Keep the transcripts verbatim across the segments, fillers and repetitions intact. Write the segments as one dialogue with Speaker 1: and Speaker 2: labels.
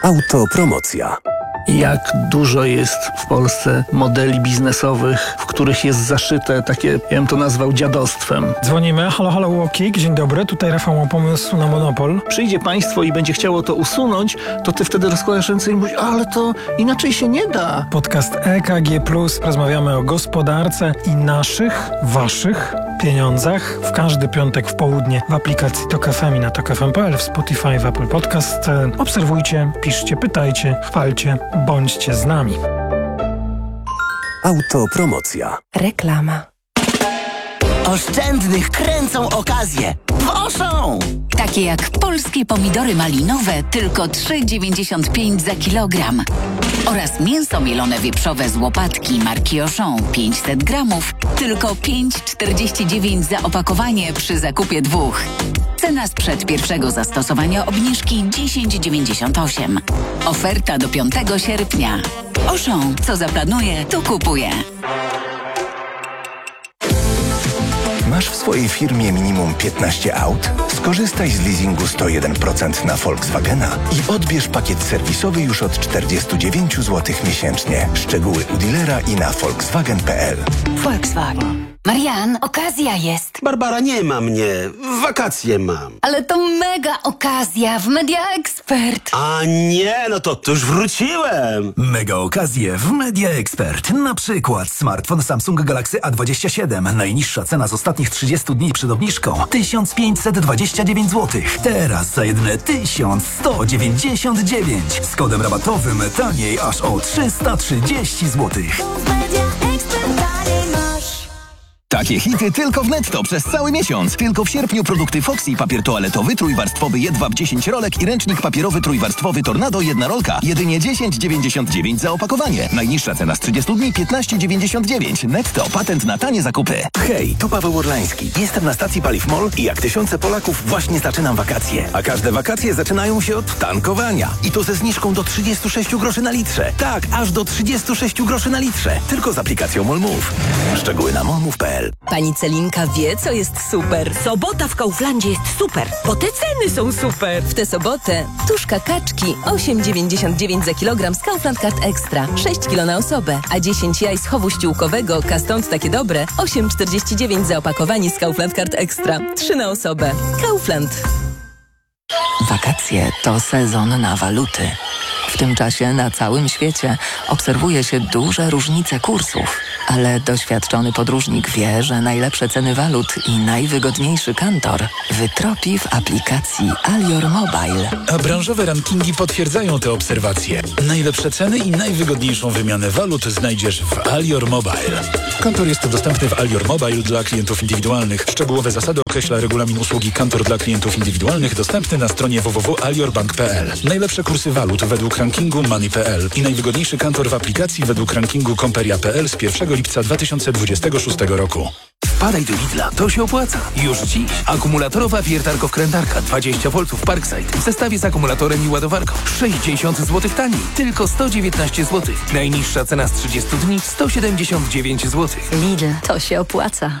Speaker 1: Autopromocja.
Speaker 2: Jak dużo jest w Polsce modeli biznesowych, w których jest zaszyte takie, ja bym to nazwał dziadostwem.
Speaker 3: Dzwonimy. Halo, halo, Łokik. Dzień dobry. Tutaj Rafał ma pomysł na monopol.
Speaker 2: Przyjdzie państwo i będzie chciało to usunąć, to ty wtedy rozkładasz ręce i mówisz, ale to inaczej się nie da.
Speaker 3: Podcast E K G plus. Rozmawiamy o gospodarce i naszych, waszych pieniądzach. W każdy piątek w południe w aplikacji Tok F M i na tok f m kropka p l, w Spotify, w Apple Podcast. Obserwujcie, piszcie, pytajcie, chwalcie, bądźcie z nami.
Speaker 1: Autopromocja.
Speaker 4: Reklama.
Speaker 5: Oszczędnych kręcą okazje. Proszą!
Speaker 6: Takie jak polskie pomidory malinowe, tylko trzy dziewięćdziesiąt pięć za kilogram. Oraz mięso mielone wieprzowe z łopatki marki Auchan pięćset gramów, tylko pięć czterdzieści dziewięć za opakowanie przy zakupie dwóch. Cena sprzed pierwszego zastosowania obniżki dziesięć dziewięćdziesiąt osiem. Oferta do piątego sierpnia. Auchan, co zaplanuje, to kupuje.
Speaker 7: Masz w swojej firmie minimum piętnaście aut? Skorzystaj z leasingu sto jeden procent na Volkswagena i odbierz pakiet serwisowy już od czterdzieści dziewięć złotych miesięcznie. Szczegóły u dealera i na volkswagen kropka p l.
Speaker 6: Volkswagen. Marian, okazja jest.
Speaker 8: Barbara, nie ma mnie. Wakacje mam.
Speaker 6: Ale to mega okazja w Media Expert.
Speaker 8: A nie, no to, to już wróciłem.
Speaker 9: Mega okazje w Media Expert. Na przykład smartfon Samsung Galaxy A dwadzieścia siedem. Najniższa cena z ostatnich trzydziestu dni przed obniżką. tysiąc pięćset dwadzieścia dziewięć złotych. Teraz za jedyne tysiąc sto dziewięćdziesiąt dziewięć. Z kodem rabatowym taniej aż o trzysta trzydzieści złotych.
Speaker 10: Takie hity tylko w Netto przez cały miesiąc. Tylko w sierpniu produkty Foxy, papier toaletowy, trójwarstwowy Jedwab dziesięć rolek i ręcznik papierowy trójwarstwowy Tornado jedna rolka. Jedynie dziesięć dziewięćdziesiąt dziewięć za opakowanie. Najniższa cena z trzydziestu dni piętnaście dziewięćdziesiąt dziewięć. Netto, patent na tanie zakupy.
Speaker 7: Hej, tu Paweł Orlański. Jestem na stacji Paliw MOL i jak tysiące Polaków właśnie zaczynam wakacje. A każde wakacje zaczynają się od tankowania. I to ze zniżką do trzydziestu sześciu groszy na litrze. Tak, aż do trzydziestu sześciu groszy na litrze. Tylko z aplikacją MOLMove. Szczegóły na molmove kropka p l.
Speaker 4: Pani Celinka wie, co jest super.
Speaker 11: Sobota w Kauflandzie jest super, bo te ceny są super.
Speaker 4: W tę sobotę tuszka kaczki osiem dziewięćdziesiąt dziewięć za kilogram z Kaufland Card Extra. sześć kilo na osobę. A dziesięć jaj z chowu ściółkowego, Kastąd takie dobre, osiem czterdzieści dziewięć za opakowanie z Kaufland Card Extra. trzy na osobę. Kaufland.
Speaker 12: Wakacje to sezon na waluty. W tym czasie na całym świecie obserwuje się duże różnice kursów, ale doświadczony podróżnik wie, że najlepsze ceny walut i najwygodniejszy kantor wytropi w aplikacji Alior Mobile.
Speaker 13: A branżowe rankingi potwierdzają te obserwacje. Najlepsze ceny i najwygodniejszą wymianę walut znajdziesz w Alior Mobile. Kantor jest dostępny w Alior Mobile dla klientów indywidualnych. Szczegółowe zasady określa regulamin usługi Kantor dla klientów indywidualnych dostępny na stronie w w w kropka alior bank kropka p l. Najlepsze kursy walut według rankingu Money kropka p l i najwygodniejszy kantor w aplikacji według rankingu Komperia kropka p l z pierwszego lipca dwa tysiące dwudziestego szóstego roku.
Speaker 14: Wpadaj do Lidla, to się opłaca. Już dziś. Akumulatorowa wiertarko-wkrętarka dwadzieścia woltów Parkside w zestawie z akumulatorem i ładowarką. sześćdziesiąt złotych taniej. Tylko sto dziewiętnaście złotych. Najniższa cena z trzydziestu dni sto siedemdziesiąt dziewięć złotych.
Speaker 6: Lidl, to się opłaca.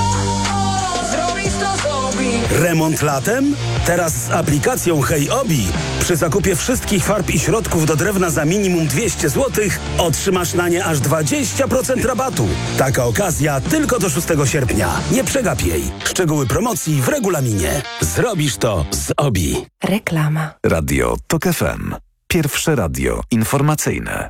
Speaker 8: Remont latem? Teraz z aplikacją Hej Obi. Przy zakupie wszystkich farb i środków do drewna za minimum dwieście złotych otrzymasz na nie aż dwadzieścia procent rabatu. Taka okazja tylko do szóstego sierpnia. Nie przegap jej. Szczegóły promocji w regulaminie. Zrobisz to z Obi.
Speaker 4: Reklama.
Speaker 1: Radio Tok F M. Pierwsze radio informacyjne.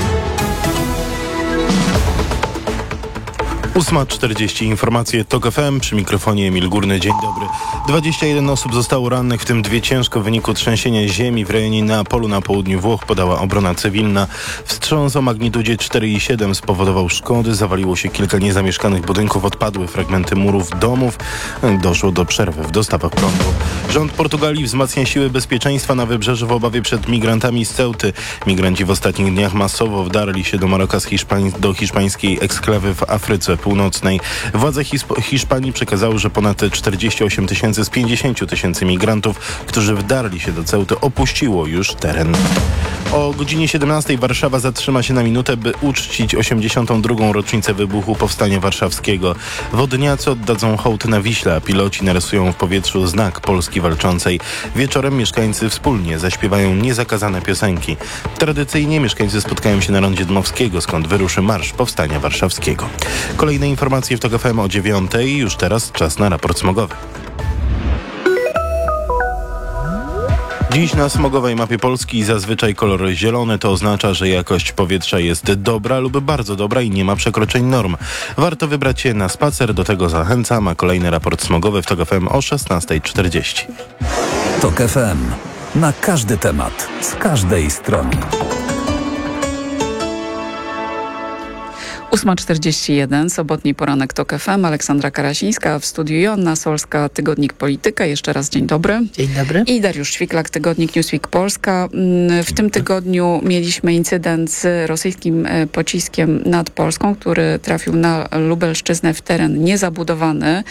Speaker 15: ósma czterdzieści. Informacje Tok F M. Przy mikrofonie Emil Górny. Dzień dobry. dwadzieścia jeden osób zostało rannych, w tym dwie ciężko w wyniku trzęsienia ziemi w rejonie Neapolu na południu Włoch, podała obrona cywilna. Wstrząs o magnitudzie cztery i siedem spowodował szkody, zawaliło się kilka niezamieszkanych budynków, odpadły fragmenty murów domów. Doszło do przerwy w dostawach prądu. Rząd Portugalii wzmacnia siły bezpieczeństwa na wybrzeżu w obawie przed migrantami z Ceuty. Migranci w ostatnich dniach masowo wdarli się do Maroka z Hiszpań- do hiszpańskiej eksklawy w Afryce. Północnej. Władze Hisp- Hiszpanii przekazały, że ponad czterdzieści osiem tysięcy z pięćdziesięciu tysięcy migrantów, którzy wdarli się do Ceuty, opuściło już teren. O godzinie siedemnastej Warszawa zatrzyma się na minutę, by uczcić osiemdziesiątą drugą rocznicę wybuchu Powstania Warszawskiego. Wodniacy oddadzą hołd na Wiśle, a piloci narysują w powietrzu znak Polski walczącej. Wieczorem mieszkańcy wspólnie zaśpiewają niezakazane piosenki. Tradycyjnie mieszkańcy spotkają się na rondzie Dmowskiego, skąd wyruszy Marsz Powstania Warszawskiego. Kolejne informacje w TOK F M o dziewiątej. Już teraz czas na raport smogowy. Dziś na smogowej mapie Polski zazwyczaj kolor zielony. To oznacza, że jakość powietrza jest dobra lub bardzo dobra i nie ma przekroczeń norm. Warto wybrać się na spacer, do tego zachęcam, a kolejny raport smogowy w TOK F M o szesnasta czterdzieści.
Speaker 1: TOK F M. Na każdy temat, z każdej strony.
Speaker 16: ósma czterdzieści jeden, sobotni poranek TOK F M, Aleksandra Karasińska, w studiu Joanna Solska, Tygodnik Polityka. Jeszcze raz dzień dobry.
Speaker 17: Dzień dobry.
Speaker 16: I Dariusz Świklak, Tygodnik Newsweek Polska. W tym tygodniu mieliśmy incydent z rosyjskim pociskiem nad Polską, który trafił na Lubelszczyznę w teren niezabudowany.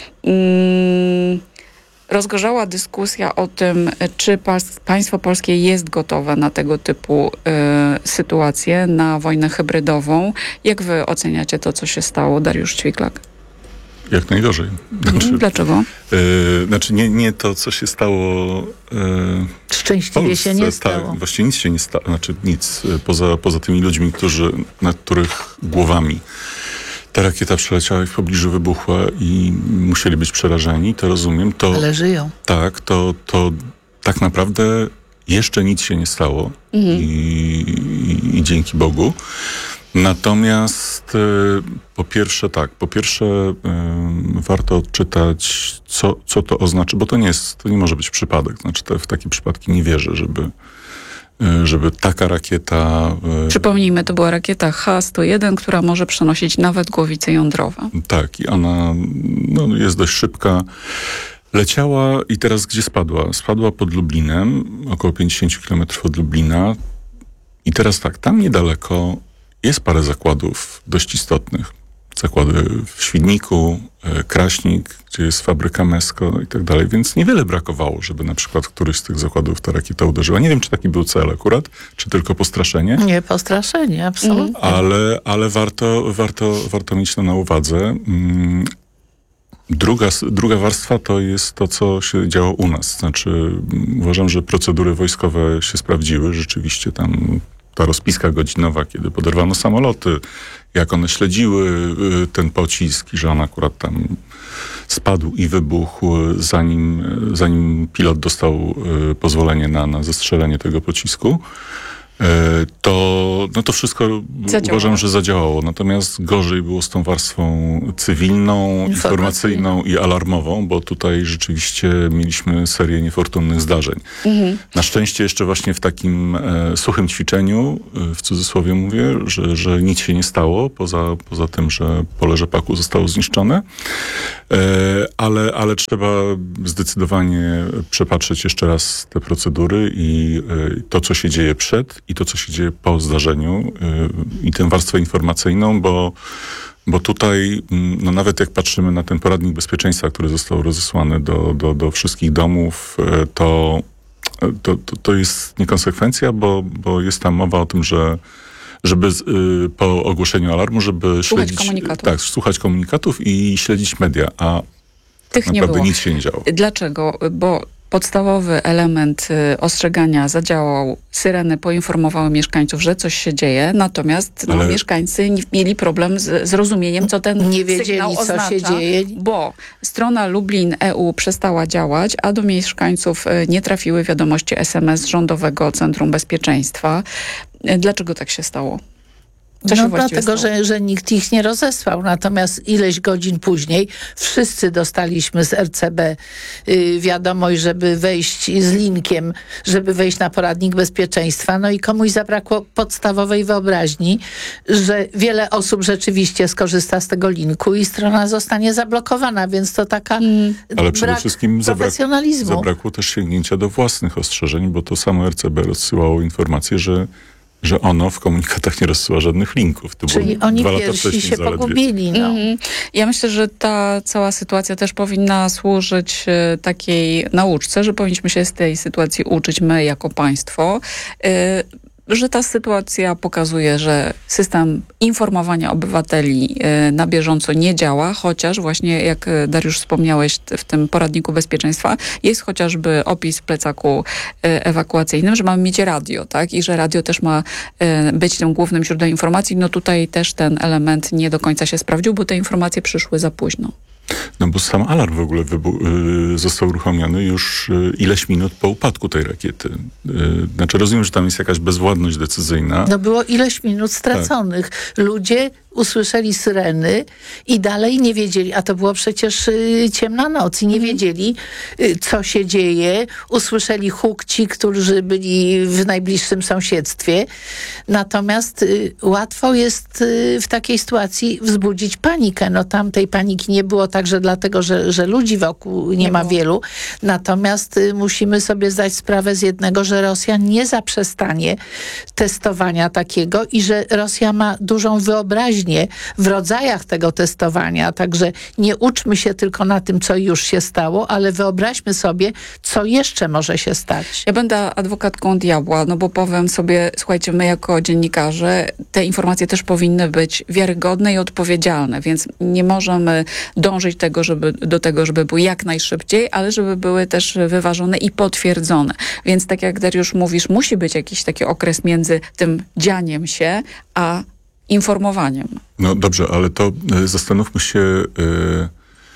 Speaker 16: Hmm. Rozgorzała dyskusja o tym, czy państwo polskie jest gotowe na tego typu y, sytuacje, na wojnę hybrydową. Jak wy oceniacie to, co się stało, Dariusz Ćwiklak?
Speaker 18: Jak najgorzej. Znaczy,
Speaker 16: Dlaczego?
Speaker 18: Y, znaczy nie, nie to, co się stało y,
Speaker 17: Szczęśliwie
Speaker 18: Polsce,
Speaker 17: się nie stało.
Speaker 18: Tak, właściwie nic się nie stało. Znaczy nic, poza, poza tymi ludźmi, którzy, nad których głowami ta rakieta przeleciała i w pobliżu wybuchła i musieli być przerażeni, to rozumiem. To,
Speaker 17: Ale żyją.
Speaker 18: Tak, to, to tak naprawdę jeszcze nic się nie stało mhm. i, i, i dzięki Bogu. Natomiast y, po pierwsze tak, po pierwsze y, warto odczytać, co, co to oznacza, bo to nie jest, to nie może być przypadek. Znaczy te, w takie przypadki nie wierzę, żeby żeby taka rakieta...
Speaker 16: Przypomnijmy, to była rakieta H sto jeden, która może przenosić nawet głowice jądrowe.
Speaker 18: Tak, i ona no, jest dość szybka. Leciała i teraz gdzie spadła? Spadła pod Lublinem, około pięćdziesiąt kilometrów od Lublina. I teraz tak, tam niedaleko jest parę zakładów dość istotnych. Zakłady w Świdniku, Kraśnik, gdzie jest fabryka Mesko i tak dalej, więc niewiele brakowało, żeby na przykład któryś z tych zakładów ta rakieta uderzyła. Nie wiem, czy taki był cel akurat, czy tylko postraszenie.
Speaker 17: Nie, postraszenie, absolutnie.
Speaker 18: Ale, ale warto, warto, warto mieć to na uwadze. Druga, druga warstwa to jest to, co się działo u nas. Znaczy, uważam, że procedury wojskowe się sprawdziły. Rzeczywiście tam ta rozpiska godzinowa, kiedy poderwano samoloty, jak one śledziły ten pocisk i że on akurat tam spadł i wybuchł, zanim, zanim pilot dostał pozwolenie na, na zestrzelenie tego pocisku, to, no to wszystko zadziałało. Uważam, że zadziałało. Natomiast gorzej było z tą warstwą cywilną, informacyjną i alarmową, bo tutaj rzeczywiście mieliśmy serię niefortunnych zdarzeń. Mhm. Na szczęście jeszcze właśnie w takim e, suchym ćwiczeniu, e, w cudzysłowie mówię, że, że nic się nie stało, poza, poza tym, że pole rzepaku zostało zniszczone. E, ale, ale trzeba zdecydowanie przepatrzeć jeszcze raz te procedury i e, to, co się dzieje przed i to, co się dzieje po zdarzeniu yy, i tę warstwę informacyjną, bo, bo tutaj, no nawet jak patrzymy na ten poradnik bezpieczeństwa, który został rozesłany do, do, do wszystkich domów, yy, to, to, to, to jest niekonsekwencja, bo, bo jest tam mowa o tym, że żeby yy, po ogłoszeniu alarmu, żeby
Speaker 16: słuchać
Speaker 18: śledzić...
Speaker 16: Komunikatów.
Speaker 18: Tak, słuchać komunikatów i śledzić media, a
Speaker 16: Tych
Speaker 18: tak
Speaker 16: nie
Speaker 18: naprawdę
Speaker 16: było.
Speaker 18: nic się nie działo.
Speaker 16: Dlaczego? Bo podstawowy element y, ostrzegania zadziałał. Syreny poinformowały mieszkańców, że coś się dzieje, natomiast no,
Speaker 18: Ale...
Speaker 16: mieszkańcy nie, mieli problem z zrozumieniem, co ten
Speaker 17: nie wiedzieli,
Speaker 16: sygnał
Speaker 17: co
Speaker 16: oznacza,
Speaker 17: się dzieje.
Speaker 16: Bo strona Lublin E U przestała działać, a do mieszkańców y, nie trafiły wiadomości S M S z Rządowego Centrum Bezpieczeństwa. Y, dlaczego tak się stało? Co
Speaker 17: no
Speaker 16: się
Speaker 17: dlatego, że, że nikt ich nie rozesłał. Natomiast ileś godzin później wszyscy dostaliśmy z R C B y, wiadomość, żeby wejść z linkiem, żeby wejść na poradnik bezpieczeństwa. No i komuś zabrakło podstawowej wyobraźni, że wiele osób rzeczywiście skorzysta z tego linku i strona zostanie zablokowana, więc to taka mm.
Speaker 18: Ale przede
Speaker 17: brak
Speaker 18: wszystkim
Speaker 17: profesjonalizmu.
Speaker 18: Zabrakło też sięgnięcia do własnych ostrzeżeń, bo to samo R C B rozsyłało informację, że że ono w komunikatach nie rozsyła żadnych linków. To
Speaker 17: Czyli
Speaker 18: było
Speaker 17: oni
Speaker 18: dwa lata
Speaker 17: pierwsi
Speaker 18: wcześniej
Speaker 17: się
Speaker 18: zaledwie.
Speaker 17: pogubili. No.
Speaker 16: Mhm. Ja myślę, że ta cała sytuacja też powinna służyć e, takiej nauczce, że powinniśmy się z tej sytuacji uczyć my jako państwo. E, że ta sytuacja pokazuje, że system informowania obywateli e, na bieżąco nie działa, chociaż właśnie jak Dariusz wspomniałeś w tym poradniku bezpieczeństwa, jest chociażby opis w plecaku e, ewakuacyjnym, że mamy mieć radio, tak? I że radio też ma e, być tym głównym źródłem informacji. No tutaj też ten element nie do końca się sprawdził, bo te informacje przyszły za późno.
Speaker 18: No bo sam alarm w ogóle wybu- y, został uruchomiony już y, ileś minut po upadku tej rakiety. Y, znaczy rozumiem, że tam jest jakaś bezwładność decyzyjna.
Speaker 17: No było ileś minut straconych. Tak. Ludzie usłyszeli syreny i dalej nie wiedzieli, a to było przecież y, ciemna noc i nie mhm. wiedzieli, y, co się dzieje. Usłyszeli huk ci, którzy byli w najbliższym sąsiedztwie. Natomiast y, łatwo jest y, w takiej sytuacji wzbudzić panikę. No tam tej paniki nie było także dlatego, że, że ludzi wokół nie, nie ma było. wielu. Natomiast y, musimy sobie zdać sprawę z jednego, że Rosja nie zaprzestanie testowania takiego i że Rosja ma dużą wyobraźnię w rodzajach tego testowania. Także nie uczmy się tylko na tym, co już się stało, ale wyobraźmy sobie, co jeszcze może się stać.
Speaker 16: Ja będę adwokatką diabła, no bo powiem sobie, słuchajcie, my jako dziennikarze, te informacje też powinny być wiarygodne i odpowiedzialne, więc nie możemy dążyć tego, żeby, do tego, żeby były jak najszybciej, ale żeby były też wyważone i potwierdzone. Więc tak jak Dariusz mówisz, musi być jakiś taki okres między tym dzianiem się, a informowaniem.
Speaker 18: No dobrze, ale to y, zastanówmy się, y,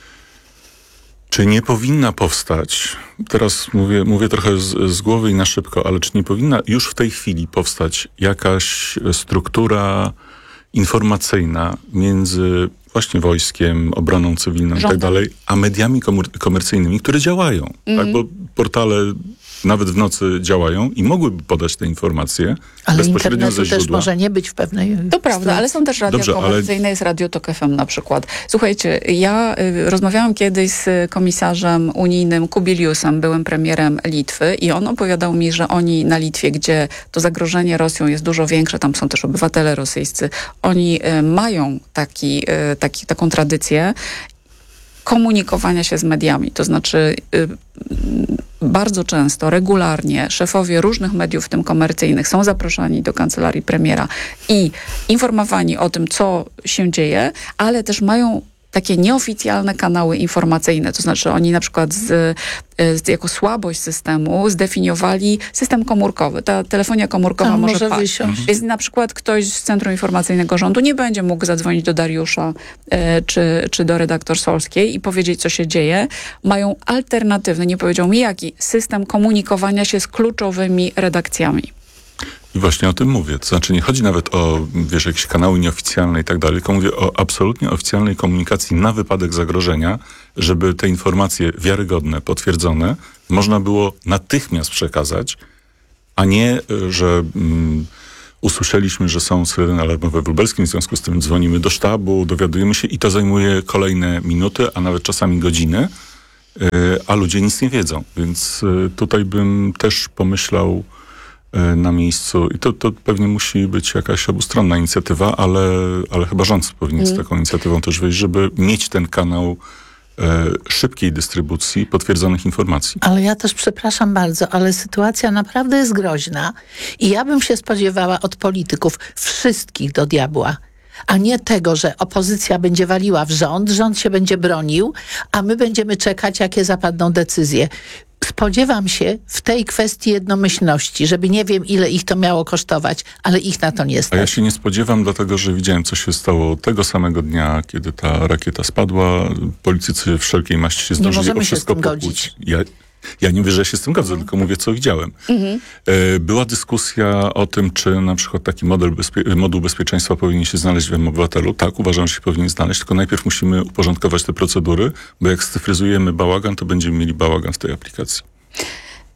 Speaker 18: czy nie powinna powstać, teraz mówię, mówię trochę z, z głowy i na szybko, ale czy nie powinna już w tej chwili powstać jakaś struktura informacyjna między właśnie wojskiem, obroną cywilną i tak dalej, a mediami komer- komercyjnymi, które działają, mm-hmm. tak? Bo portale nawet w nocy działają i mogłyby podać te informacje
Speaker 17: ale
Speaker 18: bezpośrednio ze źródła.
Speaker 17: Też może nie być w pewnej...
Speaker 16: To prawda, ale są też radia Dobrze, komercyjne, ale... jest Radio Tok F M na przykład. Słuchajcie, ja y, rozmawiałam kiedyś z komisarzem unijnym Kubiliusem, byłym premierem Litwy i on opowiadał mi, że oni na Litwie, gdzie to zagrożenie Rosją jest dużo większe, tam są też obywatele rosyjscy, oni y, mają taki, y, taki, taką tradycję komunikowania się z mediami. To znaczy y, bardzo często, regularnie szefowie różnych mediów, w tym komercyjnych, są zaproszeni do kancelarii premiera i informowani o tym, co się dzieje, ale też mają takie nieoficjalne kanały informacyjne. To znaczy oni na przykład z, z, jako słabość systemu zdefiniowali system komórkowy. Ta telefonia komórkowa może, może paść. Mhm. Więc na przykład ktoś z Centrum Informacyjnego Rządu nie będzie mógł zadzwonić do Dariusza e, czy, czy do redaktor Solskiej i powiedzieć, co się dzieje. Mają alternatywny, nie powiedział mi jaki, system komunikowania się z kluczowymi redakcjami.
Speaker 18: I właśnie o tym mówię. To znaczy nie chodzi nawet o, wiesz, jakieś kanały nieoficjalne i tak dalej, tylko mówię o absolutnie oficjalnej komunikacji na wypadek zagrożenia, żeby te informacje wiarygodne, potwierdzone, można było natychmiast przekazać, a nie, że mm, usłyszeliśmy, że są syreny alarmowe w Lubelskim, w związku z tym dzwonimy do sztabu, dowiadujemy się i to zajmuje kolejne minuty, a nawet czasami godziny, yy, a ludzie nic nie wiedzą. Więc yy, tutaj bym też pomyślał na miejscu. I to, to pewnie musi być jakaś obustronna inicjatywa, ale, ale chyba rząd powinien mm. z taką inicjatywą też wyjść, żeby mieć ten kanał e, szybkiej dystrybucji potwierdzonych informacji.
Speaker 17: Ale ja też przepraszam bardzo, ale sytuacja naprawdę jest groźna i ja bym się spodziewała od polityków wszystkich do diabła, a nie tego, że opozycja będzie waliła w rząd, rząd się będzie bronił, a my będziemy czekać, jakie zapadną decyzje. Spodziewam się w tej kwestii jednomyślności, żeby nie wiem, ile ich to miało kosztować, ale ich na to nie stać.
Speaker 18: A ja się nie spodziewam, dlatego że widziałem, co się stało tego samego dnia, kiedy ta rakieta spadła. Politycy wszelkiej maści się zdążyli
Speaker 17: nie możemy
Speaker 18: o wszystko
Speaker 17: się z tym godzić.
Speaker 18: Ja, ja nie mówię, że się z tym godzę, mhm. tylko mówię, co widziałem. Mhm. Była dyskusja o tym, czy na przykład taki model bezpie- moduł bezpieczeństwa powinien się znaleźć w M-Obywatelu. Tak, uważam, że się powinien znaleźć, tylko najpierw musimy uporządkować te procedury, bo jak scyfryzujemy bałagan, to będziemy mieli bałagan w tej aplikacji.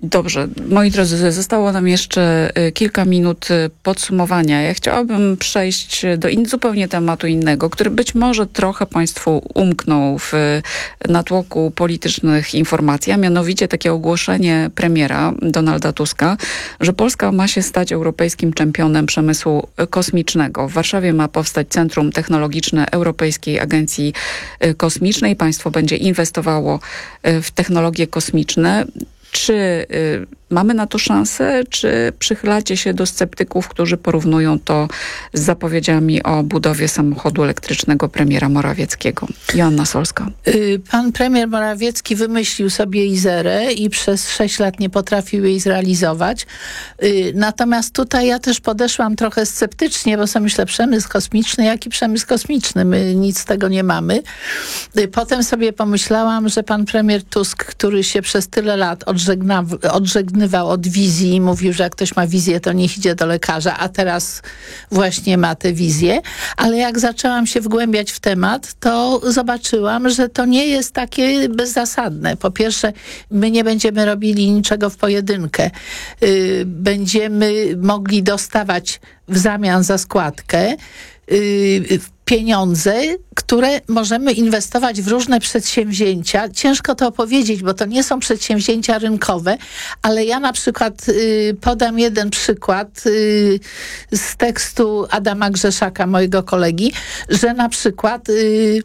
Speaker 16: Dobrze, moi drodzy, zostało nam jeszcze kilka minut podsumowania. Ja chciałabym przejść do in, zupełnie tematu innego, który być może trochę Państwu umknął w natłoku politycznych informacji, a mianowicie takie ogłoszenie premiera Donalda Tuska, że Polska ma się stać europejskim czempionem przemysłu kosmicznego. W Warszawie ma powstać Centrum Technologiczne Europejskiej Agencji Kosmicznej. Państwo będzie inwestowało w technologie kosmiczne. Czy y, mamy na to szansę, czy przychylacie się do sceptyków, którzy porównują to z zapowiedziami o budowie samochodu elektrycznego premiera Morawieckiego? Joanna Solska.
Speaker 17: Y, pan premier Morawiecki wymyślił sobie Izerę i przez sześć lat nie potrafił jej zrealizować. Y, natomiast tutaj ja też podeszłam trochę sceptycznie, bo sobie myślę, przemysł kosmiczny, jaki przemysł kosmiczny? My nic z tego nie mamy. Y, potem sobie pomyślałam, że pan premier Tusk, który się przez tyle lat odżegna, odżegnywał od wizji i mówił, że jak ktoś ma wizję, to niech idzie do lekarza, a teraz właśnie ma tę wizję. Ale jak zaczęłam się wgłębiać w temat, to zobaczyłam, że to nie jest takie bezzasadne. Po pierwsze, my nie będziemy robili niczego w pojedynkę. Yy, będziemy mogli dostawać w zamian za składkę yy, pieniądze, które możemy inwestować w różne przedsięwzięcia. Ciężko to opowiedzieć, bo to nie są przedsięwzięcia rynkowe, ale ja na przykład y, podam jeden przykład y, z tekstu Adama Grzeszaka, mojego kolegi, że na przykład y,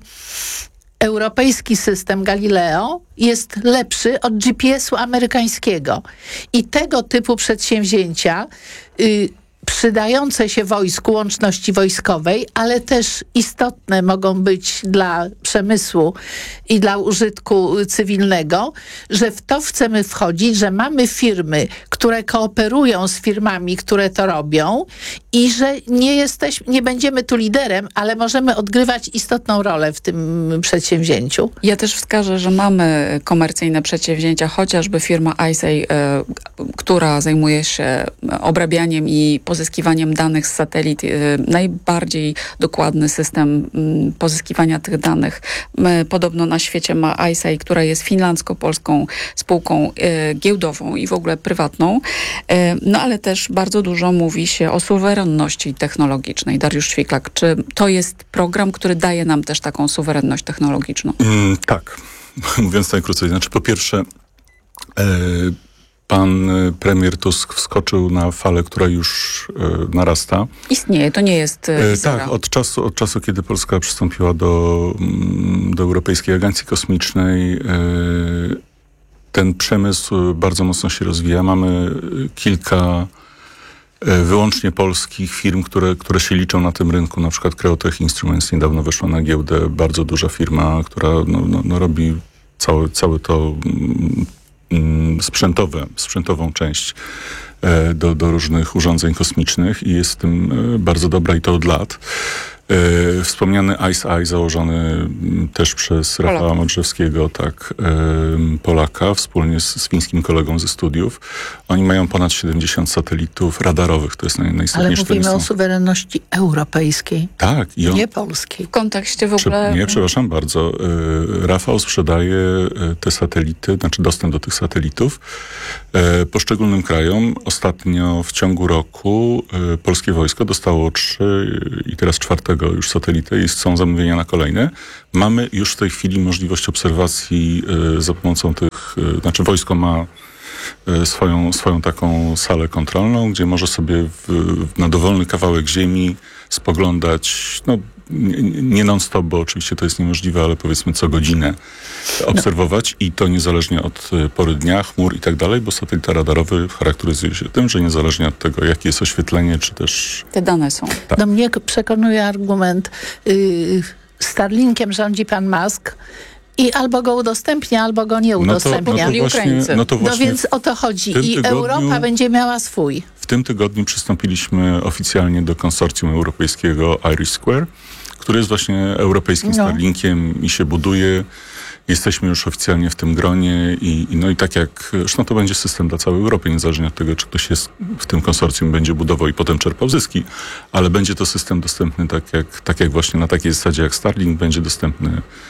Speaker 17: europejski system Galileo jest lepszy od G P S u amerykańskiego. I tego typu przedsięwzięcia y, przydające się wojsku, łączności wojskowej, ale też istotne mogą być dla przemysłu i dla użytku cywilnego, że w to chcemy wchodzić, że mamy firmy, które kooperują z firmami, które to robią i że nie jesteśmy, nie będziemy tu liderem, ale możemy odgrywać istotną rolę w tym przedsięwzięciu.
Speaker 16: Ja też wskażę, że mamy komercyjne przedsięwzięcia, chociażby firma ICEI, e, która zajmuje się obrabianiem i pozyskiwaniem danych z satelit, najbardziej dokładny system pozyskiwania tych danych. Podobno na świecie ma ICEI, która jest finlandzko-polską spółką giełdową i w ogóle prywatną. No ale też bardzo dużo mówi się o suwerenności technologicznej. Dariusz Świklak, czy to jest program, który daje nam też taką suwerenność technologiczną?
Speaker 18: Mm, tak. Mówiąc najkrócej. Znaczy po pierwsze e, pan premier Tusk wskoczył na falę, która już e, narasta.
Speaker 16: Istnieje, to nie jest e,
Speaker 18: Tak, od czasu, od czasu, kiedy Polska przystąpiła do, do Europejskiej Agencji Kosmicznej, e, ten przemysł bardzo mocno się rozwija. Mamy kilka e, wyłącznie polskich firm, które, które się liczą na tym rynku. Na przykład Creotech Instruments niedawno weszła na giełdę. Bardzo duża firma, która no, no, no robi całe, całe to sprzętowe, sprzętową część do, do różnych urządzeń kosmicznych i jest w tym bardzo dobra i to od lat. E, wspomniany ICEI założony też przez Rafała Polaka. Modrzewskiego, tak, e, Polaka, wspólnie z, z fińskim kolegą ze studiów. Oni mają ponad siedemdziesiąt satelitów radarowych, to jest naj, najistotniejsze.
Speaker 17: Ale mówimy o suwerenności europejskiej,
Speaker 18: tak, i on,
Speaker 17: nie polskiej.
Speaker 16: W kontekście w ogóle...
Speaker 18: Nie, przepraszam bardzo. E, Rafał sprzedaje te satelity, znaczy dostęp do tych satelitów e, poszczególnym krajom. Ostatnio w ciągu roku e, polskie wojsko dostało trzy i teraz czwartego już satelity i są zamówienia na kolejne. Mamy już w tej chwili możliwość obserwacji y, za pomocą tych, y, znaczy wojsko ma y, swoją, swoją taką salę kontrolną, gdzie może sobie w, na dowolny kawałek ziemi spoglądać, no nie, nie non-stop, bo oczywiście to jest niemożliwe, ale powiedzmy co godzinę obserwować no. I to niezależnie od pory dnia, chmur i tak dalej, bo satelita radarowy charakteryzuje się tym, że niezależnie od tego, jakie jest oświetlenie, czy też...
Speaker 16: Te dane są.
Speaker 17: Tak. No mnie przekonuje argument, yy, Starlinkiem rządzi pan Musk i albo go udostępnia, albo go nie udostępnia.
Speaker 18: No to, no to właśnie, no to właśnie
Speaker 17: no więc o to chodzi. I tygodniu, Europa będzie miała swój.
Speaker 18: W tym tygodniu przystąpiliśmy oficjalnie do konsorcjum europejskiego Iris Square, który jest właśnie europejskim no. Starlinkiem i się buduje. Jesteśmy już oficjalnie w tym gronie i, i no i tak jak, zresztą to będzie system dla całej Europy, niezależnie od tego, czy ktoś jest w tym konsorcjum, będzie budował i potem czerpał zyski, ale będzie to system dostępny tak jak, tak jak właśnie na takiej zasadzie jak Starlink będzie dostępny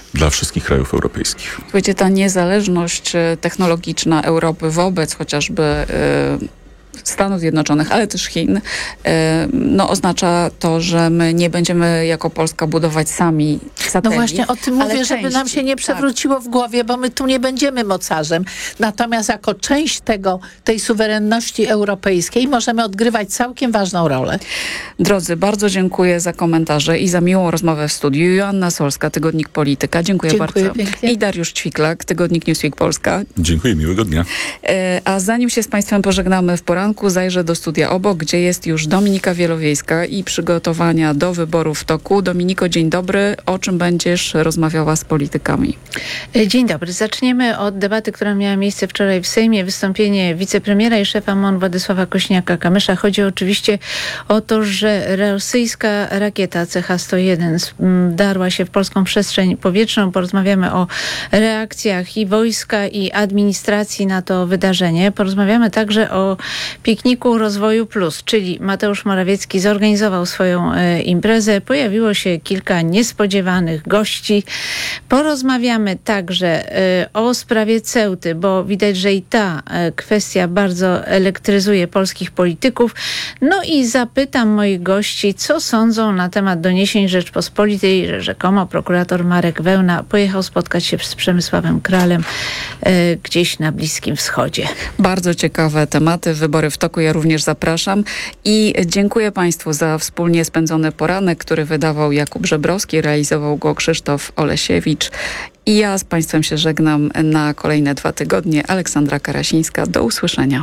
Speaker 18: dla wszystkich krajów europejskich.
Speaker 16: Słuchajcie, ta niezależność technologiczna Europy wobec chociażby y, Stanów Zjednoczonych, ale też Chin, no oznacza to, że my nie będziemy jako Polska budować sami satelit.
Speaker 17: No właśnie o tym mówię,
Speaker 16: część,
Speaker 17: żeby nam się nie przewróciło tak. w głowie, bo my tu nie będziemy mocarzem. Natomiast jako część tego, tej suwerenności europejskiej możemy odgrywać całkiem ważną rolę.
Speaker 16: Drodzy, bardzo dziękuję za komentarze i za miłą rozmowę w studiu. Joanna Solska, Tygodnik Polityka. Dziękuję,
Speaker 17: dziękuję
Speaker 16: bardzo.
Speaker 17: Pięknie.
Speaker 16: I Dariusz Ćwiklak, Tygodnik Newsweek Polska.
Speaker 18: Dziękuję, miłego dnia.
Speaker 16: A zanim się z Państwem pożegnamy w poranku, zajrzę do studia obok, gdzie jest już Dominika Wielowiejska i przygotowania do wyborów w toku. Dominiko, dzień dobry. O czym będziesz rozmawiała z politykami?
Speaker 19: Dzień dobry. Zaczniemy od debaty, która miała miejsce wczoraj w Sejmie. Wystąpienie wicepremiera i szefa M O N Władysława Kośniaka-Kamysza. Chodzi oczywiście o to, że rosyjska rakieta C H sto jeden darła się w polską przestrzeń powietrzną. Porozmawiamy o reakcjach i wojska, i administracji na to wydarzenie. Porozmawiamy także o pikniku Rozwoju Plus, czyli Mateusz Morawiecki zorganizował swoją e, imprezę. Pojawiło się kilka niespodziewanych gości. Porozmawiamy także e, o sprawie Ceuty, bo widać, że i ta e, kwestia bardzo elektryzuje polskich polityków. No i zapytam moich gości, co sądzą na temat doniesień Rzeczpospolitej, że rzekomo prokurator Marek Wełna pojechał spotkać się z Przemysławem Kralem e, gdzieś na Bliskim Wschodzie.
Speaker 16: Bardzo ciekawe tematy. Wybory w toku, ja również zapraszam i dziękuję Państwu za wspólnie spędzony poranek, który wydawał Jakub Żebrowski, realizował go Krzysztof Olesiewicz i ja z Państwem się żegnam na kolejne dwa tygodnie. Aleksandra Karasińska, do usłyszenia.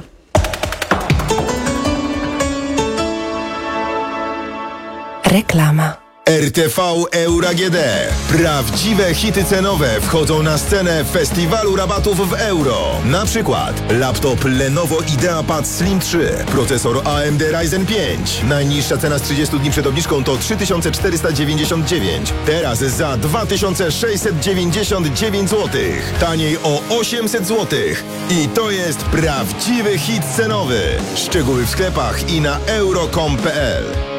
Speaker 20: Reklama.
Speaker 21: R T V Euro A G D. Prawdziwe hity cenowe wchodzą na scenę festiwalu rabatów w euro. Na przykład laptop Lenovo IdeaPad Slim trzy, procesor A M D Ryzen pięć. Najniższa cena z trzydziestu dni przed obniżką to trzy tysiące czterysta dziewięćdziesiąt dziewięć. Teraz za dwa tysiące sześćset dziewięćdziesiąt dziewięć złotych. Taniej o osiemset złotych. I to jest prawdziwy hit cenowy. Szczegóły w sklepach i na euro kropka com kropka p l.